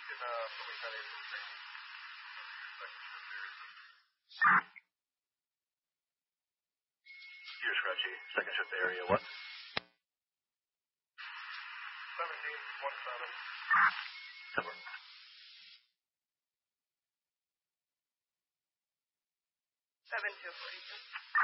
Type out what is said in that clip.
You're Scratchy. Second shift area, what? 1717. 7242.